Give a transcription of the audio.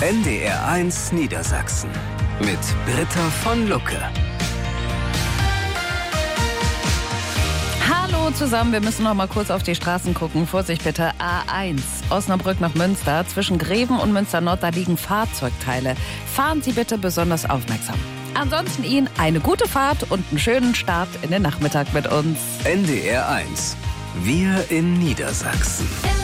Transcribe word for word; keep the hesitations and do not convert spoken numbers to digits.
N D R eins Niedersachsen mit Britta von Lucke. Hallo zusammen, wir müssen noch mal kurz auf die Straßen gucken. Vorsicht bitte, A eins, Osnabrück nach Münster. Zwischen Greven und Münster-Nord, da liegen Fahrzeugteile. Fahren Sie bitte besonders aufmerksam. Ansonsten Ihnen eine gute Fahrt und einen schönen Start in den Nachmittag mit uns. N D R eins. Wir in Niedersachsen.